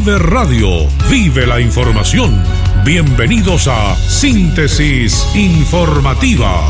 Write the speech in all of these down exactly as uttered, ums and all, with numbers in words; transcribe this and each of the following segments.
Vive Radio, vive la información. Bienvenidos a Síntesis Informativa.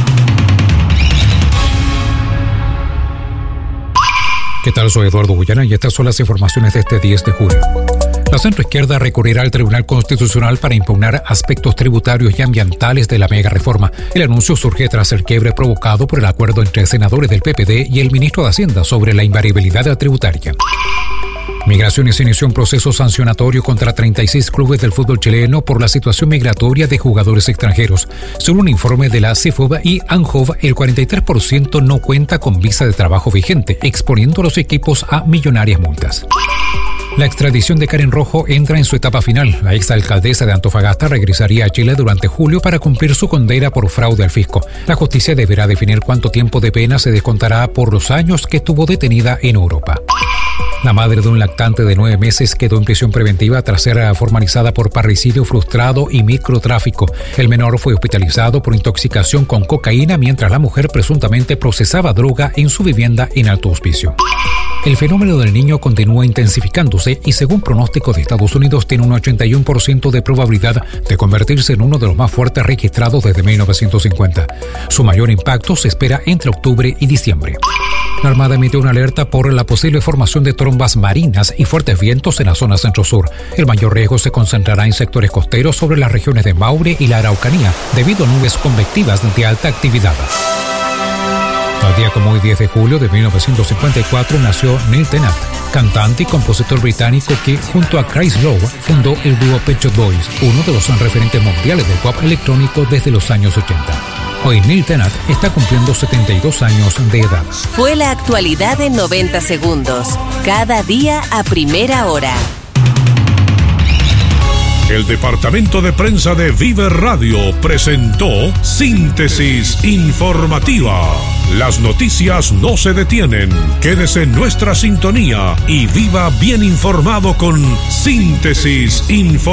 ¿Qué tal? Soy Eduardo Guyana y estas son las informaciones de este diez de julio. La centroizquierda recurrirá al Tribunal Constitucional para impugnar aspectos tributarios y ambientales de la mega reforma. El anuncio surge tras el quiebre provocado por el acuerdo entre senadores del P P D y el ministro de Hacienda sobre la invariabilidad tributaria. Migraciones inició un proceso sancionatorio contra treinta y seis clubes del fútbol chileno por la situación migratoria de jugadores extranjeros. Según un informe de la C I F O B y ANJOV, el cuarenta y tres por ciento no cuenta con visa de trabajo vigente, exponiendo a los equipos a millonarias multas. La extradición de Karen Rojo entra en su etapa final. La exalcaldesa de Antofagasta regresaría a Chile durante julio para cumplir su condena por fraude al fisco. La justicia deberá definir cuánto tiempo de pena se descontará por los años que estuvo detenida en Europa. La madre de un lactante de nueve meses quedó en prisión preventiva tras ser formalizada por parricidio frustrado y microtráfico. El menor fue hospitalizado por intoxicación con cocaína mientras la mujer presuntamente procesaba droga en su vivienda en Alto Hospicio. El fenómeno del Niño continúa intensificándose y según pronósticos de Estados Unidos tiene un ochenta y uno por ciento de probabilidad de convertirse en uno de los más fuertes registrados desde mil novecientos cincuenta. Su mayor impacto se espera entre octubre y diciembre. La Armada emitió una alerta por la posible formación de trombas marinas y fuertes vientos en la zona centro-sur. El mayor riesgo se concentrará en sectores costeros sobre las regiones de Maule y la Araucanía, debido a nubes convectivas de alta actividad. Tal día como hoy, diez de julio de mil novecientos cincuenta y cuatro, nació Neil Tennant, cantante y compositor británico que, junto a Chris Lowe, fundó el dúo Pet Shop Boys, uno de los referentes mundiales del pop electrónico desde los años ochenta. Hoy Neil Tennant está cumpliendo setenta y dos años de edad. Fue la actualidad en noventa segundos, cada día a primera hora. El departamento de prensa de Vive Radio presentó Síntesis Informativa. Las noticias no se detienen. Quédese en nuestra sintonía y viva bien informado con Síntesis Informativa.